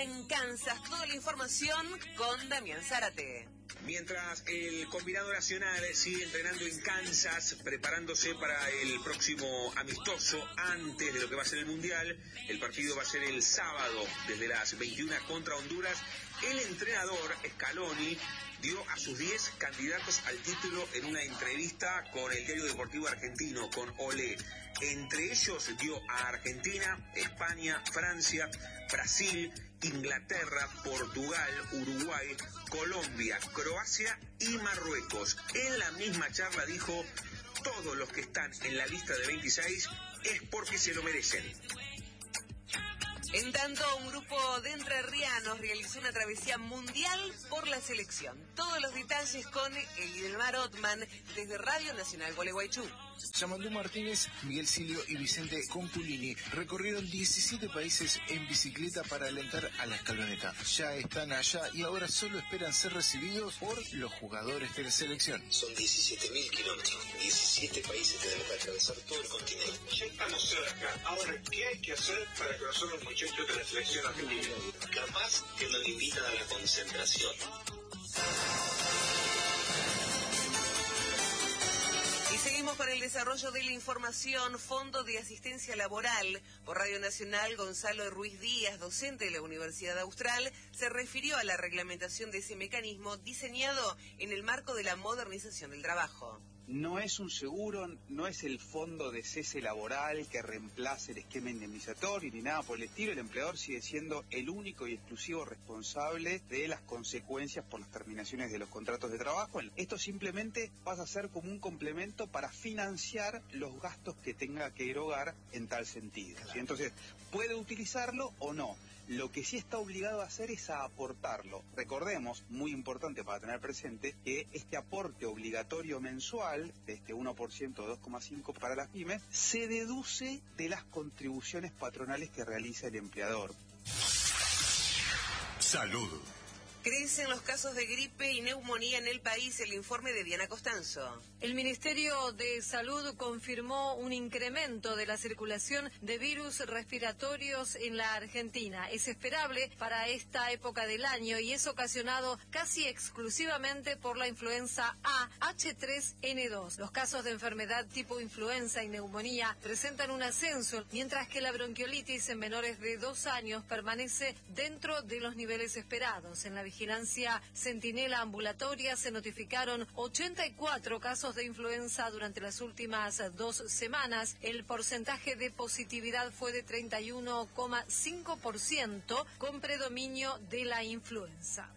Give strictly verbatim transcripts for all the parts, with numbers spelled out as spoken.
en Kansas. Toda la información con Damián Zárate. Mientras el combinado nacional sigue entrenando en Kansas, preparándose para el próximo amistoso antes de lo que va a ser el Mundial, el partido va a ser el sábado desde las veintiuna contra Honduras. El entrenador Scaloni dio a sus diez candidatos al título en una entrevista con el diario deportivo argentino, con Olé. Entre ellos dio a Argentina, España, Francia, Brasil, Inglaterra, Portugal, Uruguay, Colombia, Croacia y Marruecos. En la misma charla dijo: todos los que están en la lista de veintiséis es porque se lo merecen. En tanto, un grupo de entrerrianos realizó una travesía mundial por la selección. Todos los detalles con Elidemar Otman desde Radio Nacional Gualeguaychú. Yamandú Martínez, Miguel Silio y Vicente Compulini recorrieron diecisiete países en bicicleta para alentar a la escaloneta. Ya están allá y ahora solo esperan ser recibidos por los jugadores de la selección. Son diecisiete mil kilómetros, diecisiete países, tenemos que atravesar todo el continente. Ya estamos cerca. Ahora, ¿qué hay que hacer para que nosotros los muchachos de la selección argentina? Capaz que nos invitan a la concentración. Y seguimos con el desarrollo de la información. Fondo de Asistencia Laboral. Por Radio Nacional, Gonzalo Ruiz Díaz, docente de la Universidad Austral, se refirió a la reglamentación de ese mecanismo diseñado en el marco de la modernización del trabajo. No es un seguro, no es el fondo de cese laboral que reemplace el esquema indemnizatorio ni nada por el estilo. El empleador sigue siendo el único y exclusivo responsable de las consecuencias por las terminaciones de los contratos de trabajo. Esto simplemente pasa a ser como un complemento para financiar los gastos que tenga que erogar en tal sentido. ¿Sí? Entonces, puede utilizarlo o no. Lo que sí está obligado a hacer es a aportarlo. Recordemos, muy importante para tener presente, que este aporte obligatorio mensual, de este uno por ciento o dos coma cinco por ciento para las pymes, se deduce de las contribuciones patronales que realiza el empleador. Salud. Crecen los casos de gripe y neumonía en el país. El informe de Diana Costanzo. El Ministerio de Salud confirmó un incremento de la circulación de virus respiratorios en la Argentina. Es esperable para esta época del año y es ocasionado casi exclusivamente por la influenza A H tres N dos. Los casos de enfermedad tipo influenza y neumonía presentan un ascenso, mientras que la bronquiolitis en menores de dos años permanece dentro de los niveles esperados. En la vigilancia centinela ambulatoria se notificaron ochenta y cuatro casos de influenza durante las últimas dos semanas. El porcentaje de positividad fue de treinta y uno coma cinco por ciento, con predominio de la influenza.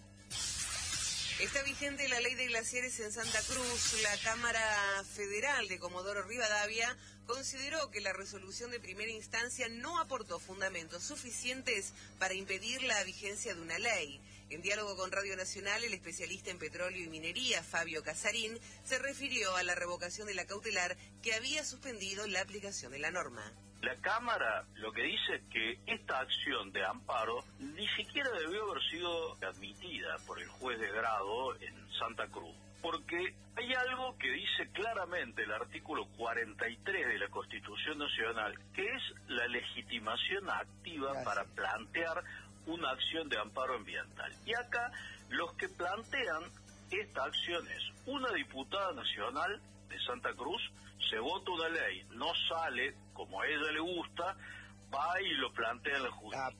Está vigente la ley de glaciares en Santa Cruz. La Cámara Federal de Comodoro Rivadavia consideró que la resolución de primera instancia no aportó fundamentos suficientes para impedir la vigencia de una ley. En diálogo con Radio Nacional, el especialista en petróleo y minería, Fabio Casarín, se refirió a la revocación de la cautelar que había suspendido la aplicación de la norma. La Cámara lo que dice es que esta acción de amparo ni siquiera debió haber sido admitida por el juez de grado en Santa Cruz, porque hay algo que dice claramente el artículo cuarenta y tres de la Constitución Nacional, que es la legitimación activa Gracias. Para plantear una acción de amparo ambiental. Y acá los que plantean esta acción es una diputada nacional de Santa Cruz. Se vota una ley, no sale como a ella le gusta, va y lo plantea en la justicia.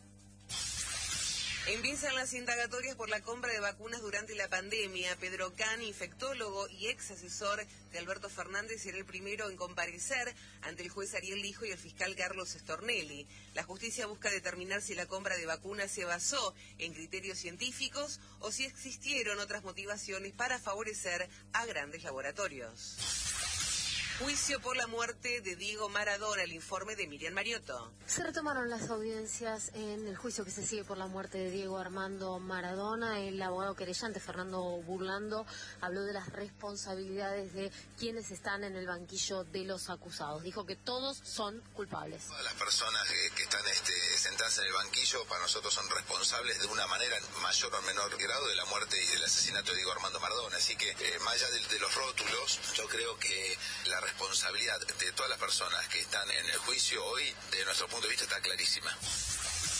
Empiezan las indagatorias por la compra de vacunas durante la pandemia. Pedro Can, infectólogo y ex asesor de Alberto Fernández, será el primero en comparecer ante el juez Ariel Lijo y el fiscal Carlos Stornelli. La justicia busca determinar si la compra de vacunas se basó en criterios científicos o si existieron otras motivaciones para favorecer a grandes laboratorios. Juicio por la muerte de Diego Maradona, el informe de Miriam Mariotto. Se retomaron las audiencias en el juicio que se sigue por la muerte de Diego Armando Maradona. El abogado querellante Fernando Burlando habló de las responsabilidades de quienes están en el banquillo de los acusados. Dijo que todos son culpables. Todas las personas que, que están este, sentadas en el banquillo para nosotros son responsables de una manera mayor o menor grado de la muerte y del asesinato de Diego Armando Maradona. Así que eh, más allá de, de los rótulos, yo creo que la responsabilidad de todas las personas que están en el juicio hoy, de nuestro punto de vista, está clarísima.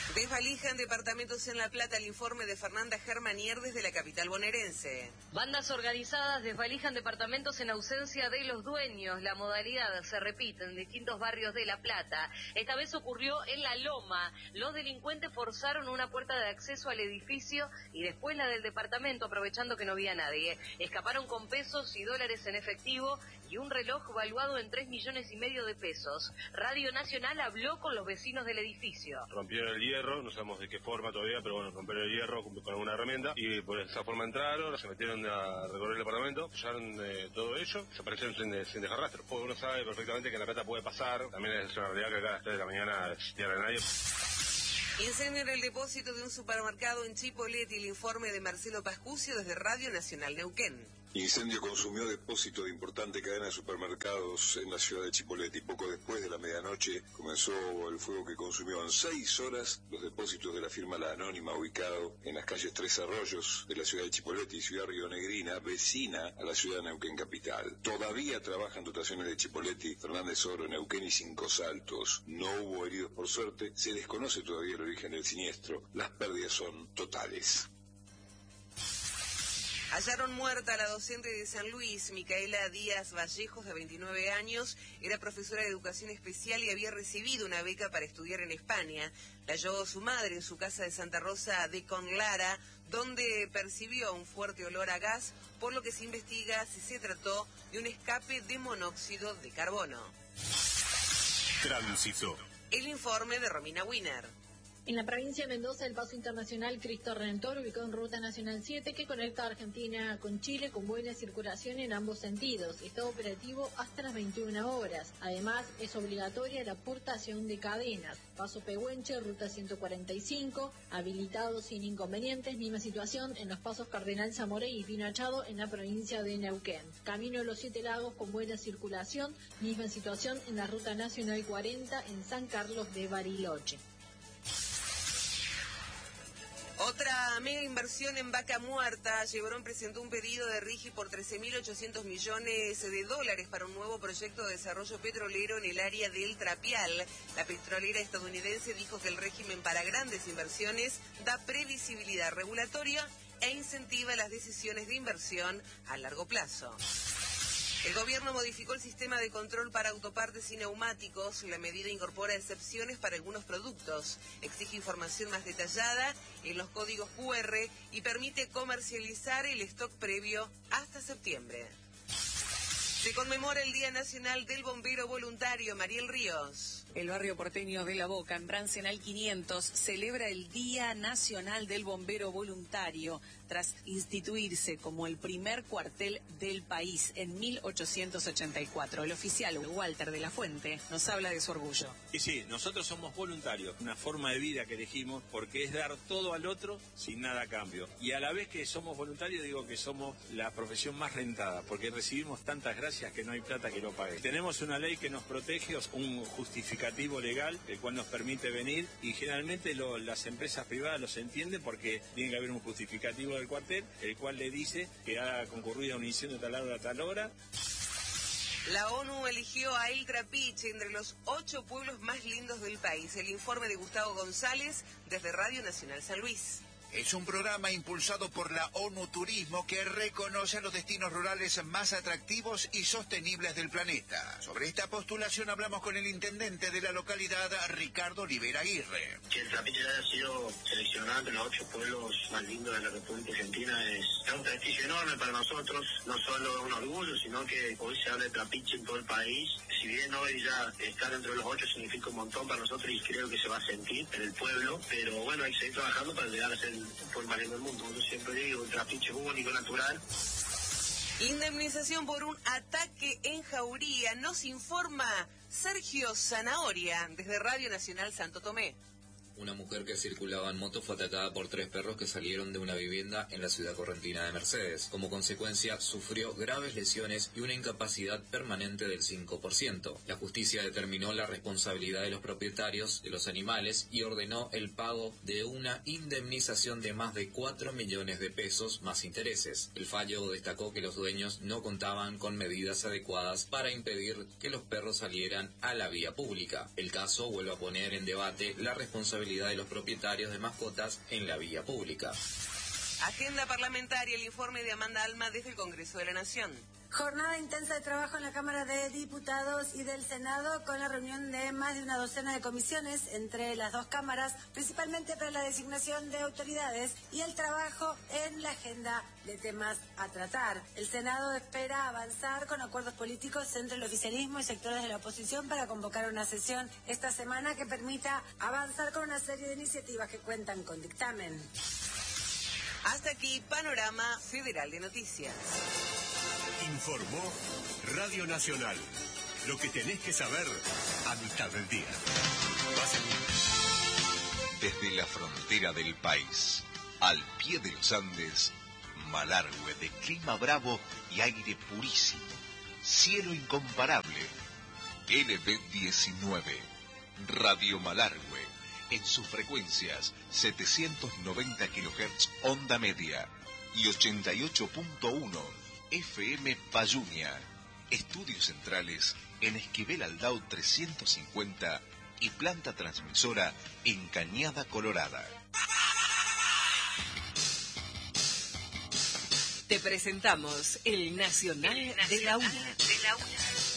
Desvalijan departamentos en La Plata. El informe de Fernanda Germanier desde la capital bonaerense. Bandas organizadas desvalijan departamentos en ausencia de los dueños. La modalidad se repite en distintos barrios de La Plata. Esta vez ocurrió en La Loma. Los delincuentes forzaron una puerta de acceso al edificio y después la del departamento, aprovechando que no había nadie. Escaparon con pesos y dólares en efectivo y un reloj valuado en tres millones y medio de pesos. Radio Nacional habló con los vecinos del edificio. Rompieron el hierro, no sabemos de qué forma todavía, pero bueno, rompieron el hierro con una herramienta y por esa forma entraron, se metieron a recorrer el departamento, sellaron eh, todo ello, desaparecieron sin, sin dejar rastro. Pues uno sabe perfectamente que en La Plata puede pasar, también es una realidad que acá a las tres de la mañana es tierra de nadie. Incendio en el depósito de un supermercado en Chipoleti. El informe de Marcelo Pascucio desde Radio Nacional Neuquén. Incendio consumió depósito de importante cadena de supermercados en la ciudad de Chipoleti. Poco después de la medianoche comenzó el fuego que consumió en seis horas los depósitos de la firma La Anónima, ubicado en las calles Tres Arroyos de la ciudad de Chipoleti, ciudad rionegrina, vecina a la ciudad de Neuquén capital. Todavía trabajan dotaciones de Chipoleti, Fernández Oro, Neuquén y Cinco Saltos. No hubo heridos por suerte. Se desconoce todavía el origen del siniestro. Las pérdidas son totales. Hallaron muerta a la docente de San Luis, Micaela Díaz Vallejos, de veintinueve años. Era profesora de educación especial y había recibido una beca para estudiar en España. La halló su madre en su casa de Santa Rosa de Conlara, donde percibió un fuerte olor a gas, por lo que se investiga si se trató de un escape de monóxido de carbono. Tránsito. El informe de Romina Wiener. En la provincia de Mendoza, el paso internacional Cristo Redentor, ubicado en Ruta Nacional siete, que conecta a Argentina con Chile, con buena circulación en ambos sentidos. Está operativo hasta las veintiuna horas. Además, es obligatoria la portación de cadenas. Paso Pehuenche, Ruta ciento cuarenta y cinco, habilitado sin inconvenientes. Misma situación en los pasos Cardenal Zamoré y Pino Achado en la provincia de Neuquén. Camino de los Siete Lagos con buena circulación. Misma situación en la Ruta Nacional cuarenta en San Carlos de Bariloche. Otra mega inversión en Vaca Muerta. Chevron presentó un pedido de RIGI por trece mil ochocientos millones de dólares para un nuevo proyecto de desarrollo petrolero en el área del Trapial. La petrolera estadounidense dijo que el régimen para grandes inversiones da previsibilidad regulatoria e incentiva las decisiones de inversión a largo plazo. El gobierno modificó el sistema de control para autopartes y neumáticos. La medida incorpora excepciones para algunos productos, exige información más detallada en los códigos Q R y permite comercializar el stock previo hasta septiembre. Se conmemora el Día Nacional del Bombero Voluntario. Mariel Ríos. El barrio porteño de La Boca, en Brancenal quinientos, celebra el Día Nacional del Bombero Voluntario, tras instituirse como el primer cuartel del país en mil ochocientos ochenta y cuatro. El oficial Walter de la Fuente nos habla de su orgullo. Y sí, nosotros somos voluntarios, una forma de vida que elegimos porque es dar todo al otro sin nada a cambio. Y a la vez que somos voluntarios, digo que somos la profesión más rentada, porque recibimos tantas gracias que no hay plata que lo pague. Tenemos una ley que nos protege, un justificativo legal, el cual nos permite venir, y generalmente lo, las empresas privadas los entienden porque tiene que haber un justificativo del cuartel, el cual le dice que ha concurrido a un incendio tal hora a tal hora. La ONU eligió a El Trapiche entre los ocho pueblos más lindos del país. El informe de Gustavo González desde Radio Nacional San Luis. Es un programa impulsado por la ONU Turismo que reconoce a los destinos rurales más atractivos y sostenibles del planeta. Sobre esta postulación hablamos con el intendente de la localidad, Ricardo Olivera Aguirre. Que el Trapiche haya sido seleccionado entre los ocho pueblos más lindos de la República Argentina es un prestigio enorme para nosotros. No solo un orgullo, sino que hoy se habla de Trapiche en todo el país. Si bien hoy ya estar entre los ocho significa un montón para nosotros y creo que se va a sentir en el pueblo, pero bueno, hay que seguir trabajando para llegar a ser por el del mundo. Yo siempre digo, el Trapiche es único, natural. Indemnización por un ataque en Jauría. Nos informa Sergio Zanahoria desde Radio Nacional Santo Tomé. Una mujer que circulaba en moto fue atacada por tres perros que salieron de una vivienda en la ciudad correntina de Mercedes. Como consecuencia, sufrió graves lesiones y una incapacidad permanente del cinco por ciento. La justicia determinó la responsabilidad de los propietarios de los animales y ordenó el pago de una indemnización de más de cuatro millones de pesos más intereses. El fallo destacó que los dueños no contaban con medidas adecuadas para impedir que los perros salieran a la vía pública. El caso vuelve a poner en debate la responsabilidad responsabilidad de los propietarios de mascotas en la vía pública. Agenda parlamentaria, el informe de Amanda Alma desde el Congreso de la Nación. Jornada intensa de trabajo en la Cámara de Diputados y del Senado con la reunión de más de una docena de comisiones entre las dos cámaras, principalmente para la designación de autoridades y el trabajo en la agenda de temas a tratar. El Senado espera avanzar con acuerdos políticos entre el oficialismo y sectores de la oposición para convocar una sesión esta semana que permita avanzar con una serie de iniciativas que cuentan con dictamen. Hasta aquí, Panorama Federal de Noticias. Informó Radio Nacional. Lo que tenés que saber a mitad del día. Desde la frontera del país, al pie de los Andes, Malargüe de clima bravo y aire purísimo. Cielo incomparable. L B diecinueve. Radio Malargüe. En sus frecuencias setecientos noventa kilohertz onda media y ochenta y ocho punto uno F M Payunia. Estudios centrales en Esquivel Aldao trescientos cincuenta y planta transmisora en Cañada Colorada. Te presentamos el Nacional de la Una. De la Una.